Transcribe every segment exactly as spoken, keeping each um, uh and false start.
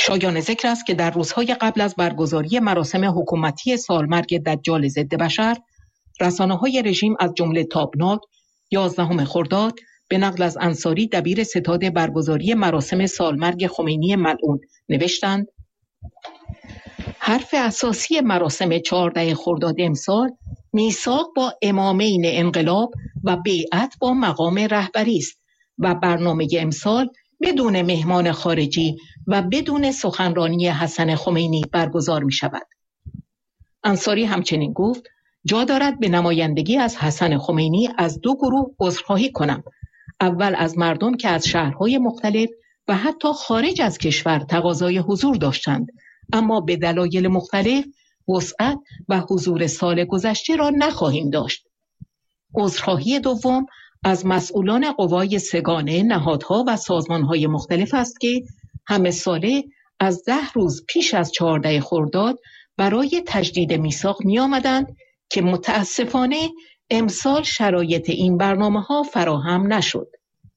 شایان ذکر است که در روزهای قبل از برگزاری مراسم حکومتی سالمرگ دجال ضد بشر، رسانه‌های رژیم از جمله تابناک یازدهم خرداد به نقل از انصاری دبیر ستاد برگزاری مراسم سالمرگ خمینی ملعون نوشتند: حرف اساسی مراسم چهاردهم خرداد امسال میثاق با امامین انقلاب و بیعت با مقام رهبری است و برنامه امسال بدون مهمان خارجی و بدون سخنرانی حسن خمینی برگزار می شود. انصاری همچنین گفت جا دارد به نمایندگی از حسن خمینی از دو گروه عذرخواهی کنم. اول از مردم که از شهرهای مختلف و حتی خارج از کشور تقاضای حضور داشتند، اما به دلایل مختلف وسعت و حضور سال گذشته را نخواهیم داشت. عذرخواهی دوم از مسئولان قوای سگانه، نهادها و سازمانهای مختلف است که همه ساله از ده روز پیش از چهاردهم خرداد برای تجدید میثاق می آمدند که متاسفانه امسال شرایط این برنامه ها فراهم نشد.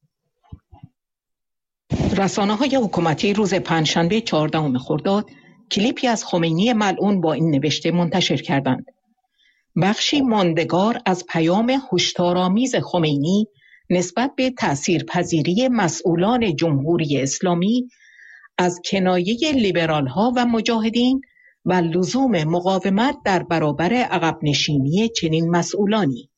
رسانه‌های حکومتی روز پنجشنبه چهاردهم خرداد کلیپی از خمینی ملعون با این نوشته منتشر کردند: بخشی ماندگار از پیام هشدارآمیز خمینی نسبت به تأثیرپذیری مسئولان جمهوری اسلامی از کنایه لیبرال‌ها و مجاهدین و لزوم مقاومت در برابر عقب نشینی چنین مسئولانی.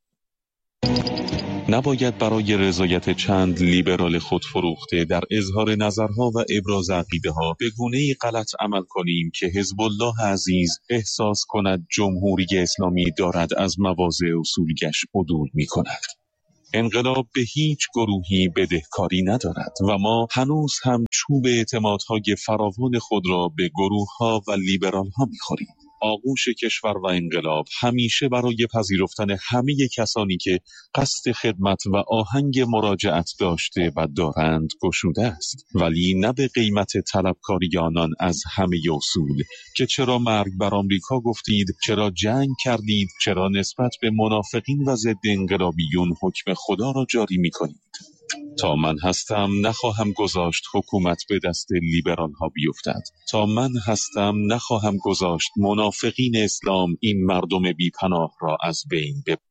نباید برای رضایت چند لیبرال خودفروخته در اظهار نظرها و ابراز عقیده‌ها به گونه‌ای غلط عمل کنیم که حزب الله عزیز احساس کند جمهوری اسلامی دارد از مواضع اصولیش عدول می‌کند. انقلاب به هیچ گروهی بدهکاری ندارد و ما هنوز هم چوب اعتمادهای فراوان خود را به گروه‌ها و لیبرال‌ها می‌خوریم. آغوش کشور و انقلاب همیشه برای پذیرفتن همه کسانی که قصد خدمت و آهنگ مراجعت داشته و دارند گشوده است، ولی نه به قیمت طلبکاری آنان از همه اصول که چرا مرگ بر آمریکا گفتید، چرا جنگ کردید، چرا نسبت به منافقین و ضد انقلابیون حکم خدا را جاری می‌کنید. تا من هستم نخواهم گذاشت حکومت به دست لیبرال ها بیفتد. تا من هستم نخواهم گذاشت منافقین اسلام این مردم بی پناه را از بین ببرند.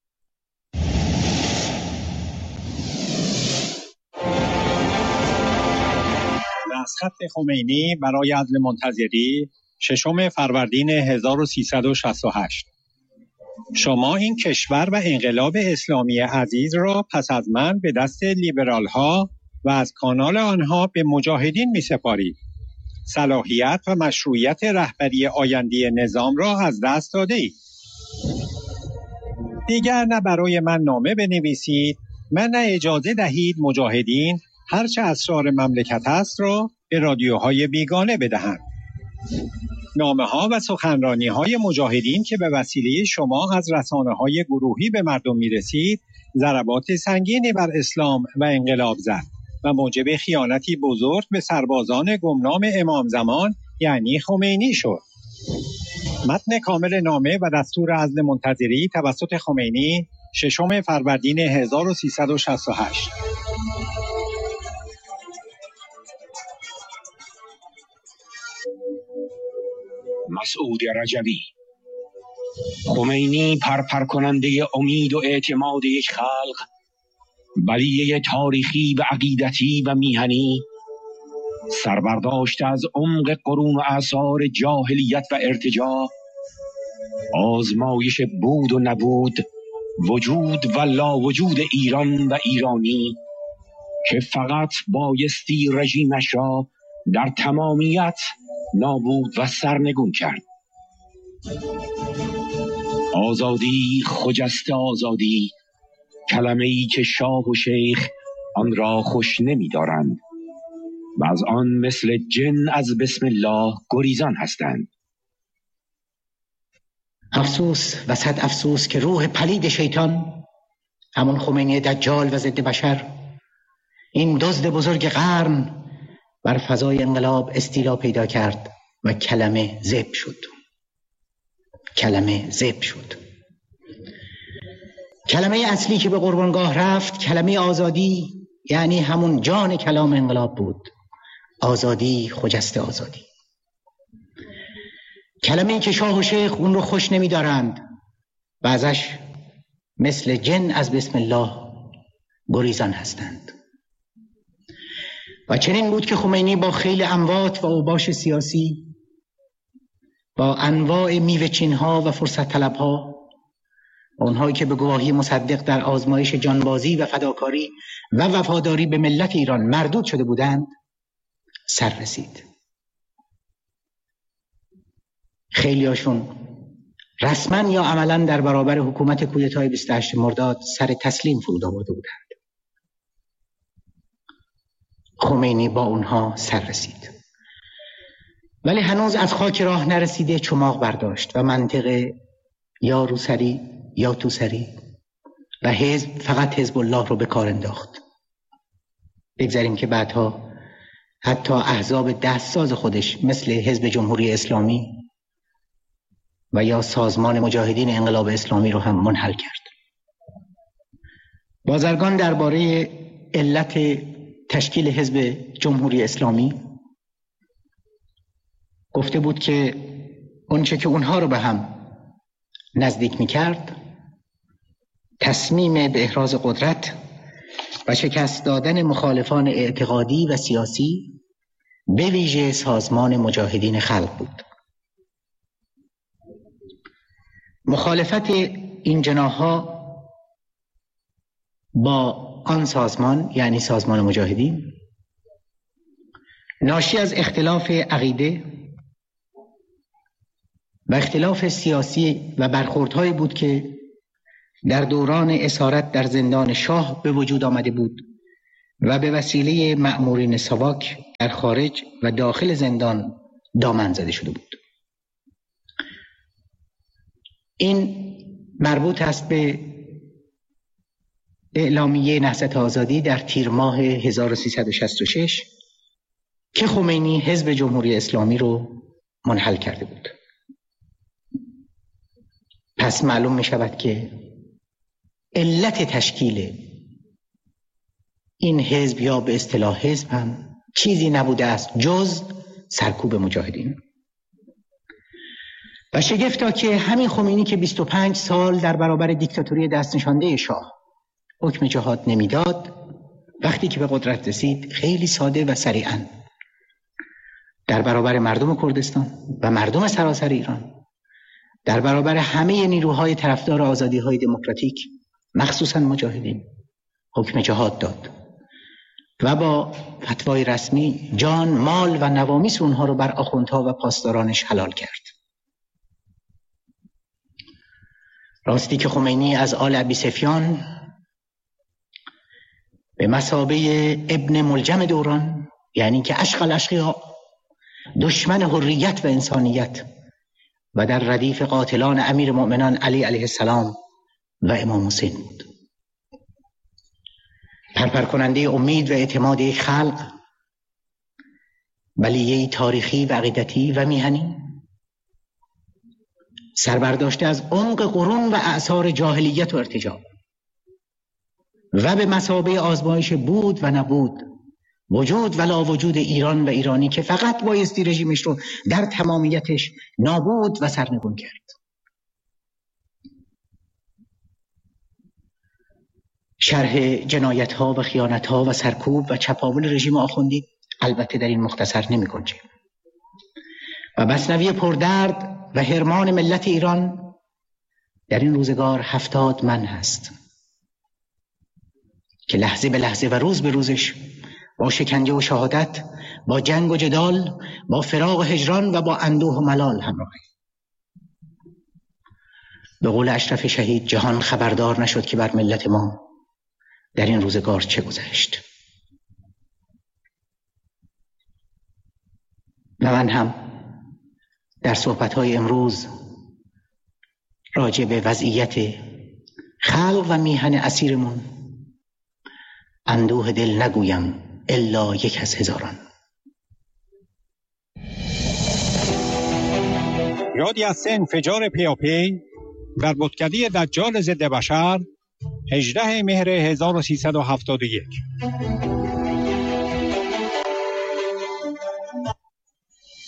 دستخط خمینی برای عزل منتظری ششم فروردین هزار و سیصد و شصت و هشت. شما این کشور و انقلاب اسلامی عزیز را پس از من به دست لیبرال ها و از کانال آنها به مجاهدین می سپارید. صلاحیت و مشروعیت رهبری آینده نظام را از دست داده اید. دیگر نه برای من نامه بنویسید، من نه اجازه دهید مجاهدین هرچه اسرار مملکت است را به رادیوهای بیگانه بدهند. نامه ها و سخنرانی های مجاهدین که به وسیله شما از رسانه های گروهی به مردم می رسید، ضربات سنگینی بر اسلام و انقلاب زد و موجب خیانتی بزرگ به سربازان گمنام امام زمان یعنی خمینی شد. متن کامل نامه و دستور عزل منتظری توسط خمینی ششم فروردین هزار و سیصد و شصت و هشت. مسعود رجبی: خمینی پرپر کننده امید و اعتماد یک خلق، بلیه تاریخی و عقیدتی و میهنی، سربرداشته از عمق قرون و اعصار جاهلیت و ارتجاع، آزمایش بود و نبود، وجود و لا وجود ایران و ایرانی که فقط بایستی رژیمش را در تمامیت نابود و سرنگون کرد. آزادی خجسته آزادی، کلمه‌ای که شاه و شیخ آن را خوش نمی دارند و از آن مثل جن از بسم الله گریزان هستند. افسوس و صد افسوس که روح پلید شیطان، همون خمینی دجال و ضد بشر، این دزد بزرگ قرن، بر فضای انقلاب استیلا پیدا کرد و کلمه ذبح شد. کلمه ذبح شد. کلمه اصلی که به قربانگاه رفت کلمه آزادی، یعنی همون جان کلام انقلاب بود. آزادی خجسته آزادی. کلمه‌ای که شاه و شیخ اون رو خوش نمی دارند و ازش مثل جن از بسم الله گریزان هستند. و چنین بود که خمینی با خیل اموات و اوباش سیاسی، با انواع میوه‌چین‌ها و فرصت طلب‌ها، اونهایی که به گواهی مصدق در آزمایش جانبازی و فداکاری و وفاداری به ملت ایران مردود شده بودند سر رسید. خیلیاشون رسما یا عملا در برابر حکومت کودتای بیست و هشتم مرداد سر تسلیم فرود آورده بودند. خمینی با اونها سر رسید، ولی هنوز از خاک راه نرسیده چماق برداشت و منطق یا روسری یا توسری و حزب فقط حزب الله رو به کار انداخت. بگذاریم که بعدها حتی احزاب دستساز خودش مثل حزب جمهوری اسلامی و یا سازمان مجاهدین انقلاب اسلامی رو هم منحل کرد. بازرگان درباره علت تشکیل حزب جمهوری اسلامی گفته بود که اونچه که اونها رو به هم نزدیک می‌کرد تصمیم به احراز قدرت و شکست دادن مخالفان اعتقادی و سیاسی به ویژه سازمان مجاهدین خلق بود. مخالفت این جناح‌ها با آن سازمان یعنی سازمان مجاهدین ناشی از اختلاف عقیده و اختلاف سیاسی و برخوردهایی بود که در دوران اسارت در زندان شاه به وجود آمده بود و به وسیله مأمورین ساواک در خارج و داخل زندان دامن زده شده بود. این مربوط است به اعلامیه نهضت آزادی در تیر ماه هزار و سیصد و شصت و شش که خمینی حزب جمهوری اسلامی رو منحل کرده بود. پس معلوم می شود که علت تشکیل این حزب یا به اصطلاح حزب هم چیزی نبوده است جز سرکوب مجاهدین. و شگفتا که همین خمینی که بیست و پنج سال در برابر دیکتاتوری دست نشانده شاه حکم جهاد نمیداد، وقتی که به قدرت رسید خیلی ساده و سریعاً در برابر مردم کردستان و مردم سراسر ایران، در برابر همه نیروهای طرفدار آزادی‌های دموکراتیک مخصوصاً مجاهدین حکم جهاد داد و با فتوای رسمی جان، مال و نوامیس اونها رو بر آخوندها و پاسدارانش حلال کرد. راستی که خمینی از آل ابی سفیان به مثابه ابن ملجم دوران، یعنی که اشقى الاشقیاء، دشمن حریت و انسانیت و در ردیف قاتلان امیر مؤمنان علی علیه السلام و امام حسین بود. پرپر کننده امید و اعتماد یک خلق، بلیه تاریخی و عقیدتی و میهنی، سربرداشته از عمق قرون و اعصار جاهلیت و ارتجاع و به مثابه آزمایش بود و نبود، وجود و لا وجود ایران و ایرانی که فقط بایستی رژیمش رو در تمامیتش نابود و سرنگون کرد. شرح جنایت ها و خیانت ها و سرکوب و چپاول رژیم آخوندی البته در این مختصر نمی گنجه و مثنوی پردرد و حرمان ملت ایران در این روزگار هفتاد من هست که لحظه به لحظه و روز به روزش با شکنجه و شهادت، با جنگ و جدال، با فراق و هجران و با اندوه و ملال همراهه. به قول اشرف شهید، جهان خبردار نشد که بر ملت ما در این روزگار چه گذشت. و من هم در صحبت‌های امروز راجع به وضعیت خلق و میهن اسیرمون اندوه دل نگویم الا یک از هزاران. یادی از سه انفجار پیاپی در بتکده دجال ضد بشر هجدهم مهر هزار و سیصد و هفتاد و یک.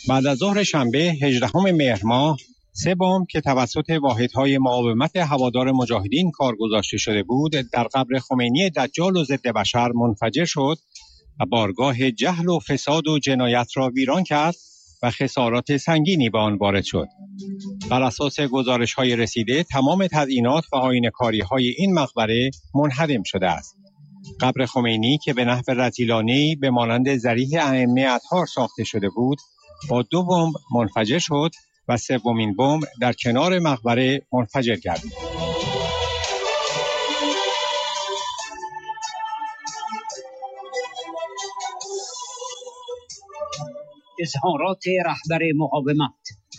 بعد از ظهر شنبه هجدهم مهر ماه سه بمب که توسط واحدهای مقاومت هوادار مجاهدین کار گذاشته شده بود در قبر خمینی دجال و ضد بشر منفجر شد و بارگاه جهل و فساد و جنایت را ویران کرد و خسارات سنگینی به آن وارد شد. بر اساس گزارش‌های رسیده تمام تزیینات و آیینه‌کاری‌های این مقبره منهدم شده است. قبر خمینی که به نحو رذیلانه‌ای به مانند ضریح ائمه اطهار ساخته شده بود، با دو بمب منفجر شد و سومین بمب در کنار مقبره منفجر گردید. اظهارات رهبر مقاومت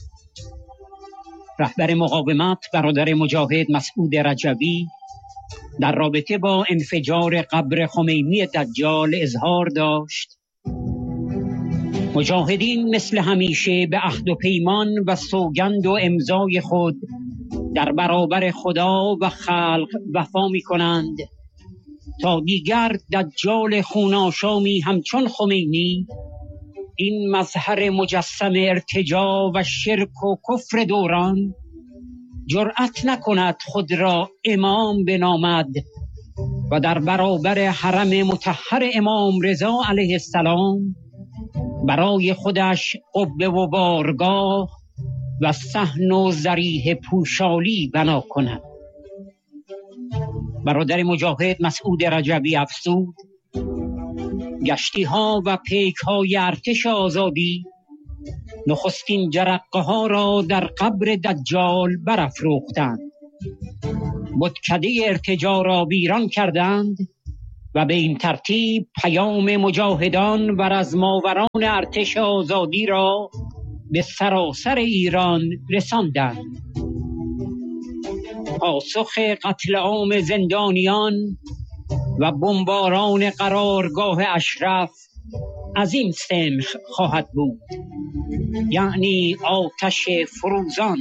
رهبر مقاومت برادر مجاهد مسعود رجوی در رابطه با انفجار قبر خمینی دجال اظهار داشت: مجاهدین مثل همیشه به عهد و پیمان و سوگند و امضای خود در برابر خدا و خلق وفا می کنند تا دیگر دجال خوناشامی همچون خمینی این مظهر مجسم ارتجاع و شرک و کفر دوران جرأت نکند خود را امام بنامد و در برابر حرم مطهر امام رضا علیه السلام برای خودش قبه و بارگاه و صحن و ذریح پوشالی بنا کند. برادر مجاهد مسعود رجوی افزود: گشتی ها و پیک های ارتش آزادی نخستین جرقه ها را در قبر دجال برافروختند، بتکده ارتجاع را ویران کردند و به این ترتیب پیام مجاهدان و رزماوران ارتش آزادی را به سراسر ایران رساندند. پاسخ قتل عام زندانیان و بمباران قرارگاه اشرف از این سمخ خواهد بود، یعنی آتش فروزان.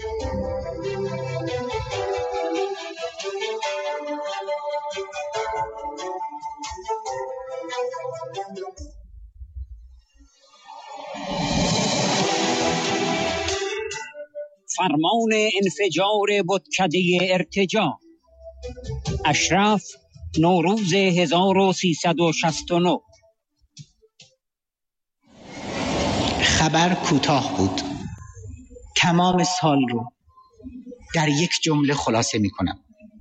فرمان انفجار بتکده ارتجاع اشرف نوروز هزار و سیصد و شصت و نه. خبر کوتاه بود. تمام سال رو در یک جمله خلاصه می کنم: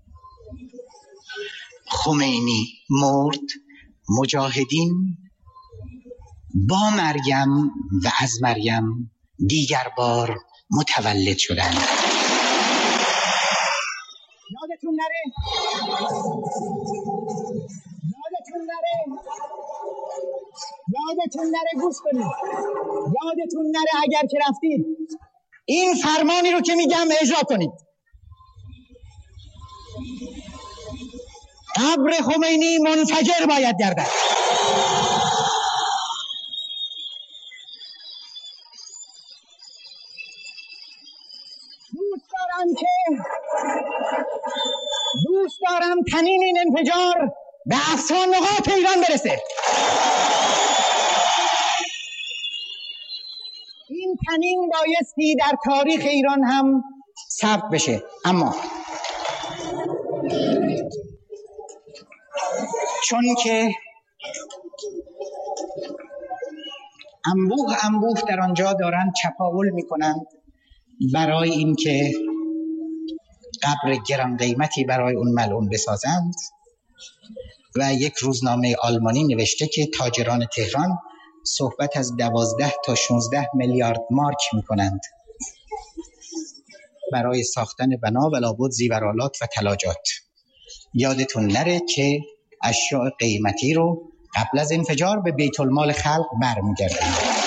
خمینی مرد، مجاهدین با مریم و از مریم دیگر بار متولد شدند. یادتون نره یادتون نره یادتون نره گوش کنید یادتون نره اگر که رفتید این فرمانی رو که میگم اجرا کنید. قبر خمینی منفجر باید گردد. دوست دارم که دوست دارم تنین این انفجار به افسان نقاط ایران برسه. این تنین بایستی در تاریخ ایران هم ثبت بشه، اما چون که انبوه انبوه در آنجا دارن چپاول میکنند برای اینکه قبر گران قیمتی برای اون ملعون بسازند و یک روزنامه آلمانی نوشته که تاجران تهران صحبت از دوازده تا شانزده میلیارد مارک میکنند برای ساختن بنا و لابد زیورآلات و تلاجات. یادتون نره که اشیاء قیمتی رو قبل از انفجار به بیت المال خلق برمیگردند.